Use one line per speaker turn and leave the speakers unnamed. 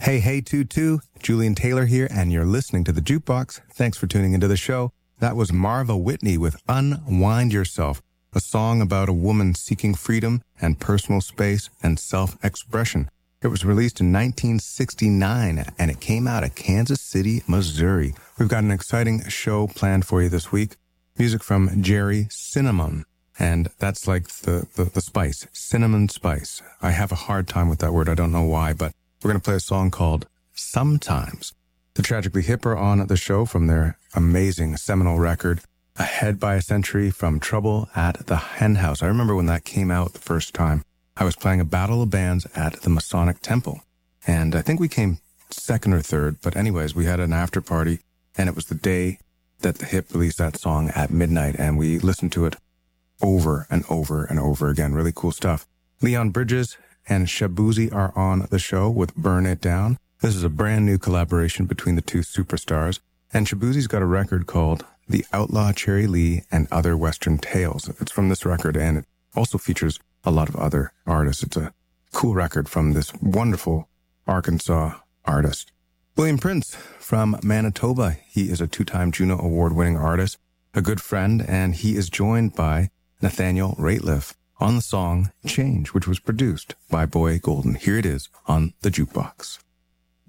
Hey, hey, Tutu. Julian Taylor here, and you're listening to The Jukebox. Thanks for tuning into the show. That was Marva Whitney with Unwind Yourself, a song about a woman seeking freedom and personal space and self-expression. It was released in 1969, and it came out of Kansas City, Missouri. We've got an exciting show planned for you this week. Music from Jerry Cinnamon, and that's like the spice, cinnamon spice. I have a hard time with that word. I don't know why, but we're going to play a song called Sometimes. The Tragically Hip are on the show from their amazing seminal record, Ahead by a Century from Trouble at the Hen House. I remember when that came out the first time. I was playing a battle of bands at the Masonic Temple, and I think we came second or third, but anyways, we had an after party, and it was the day that the Hip released that song at midnight, and we listened to it over and over and over again. Really cool stuff. Leon Bridges and Shabuzi are on the show with Burn It Down. This is a brand new collaboration between the two superstars, and Shabuzi's got a record called The Outlaw Cherry Lee and Other Western Tales. It's from this record, and it also features a lot of other artists. It's a cool record from this wonderful Arkansas artist. William Prince from Manitoba. He is a 2-time Juno Award-winning artist, a good friend, and he is joined by Nathaniel Rateliff on the song Change, which was produced by Boy Golden. Here it is on The Jukebox.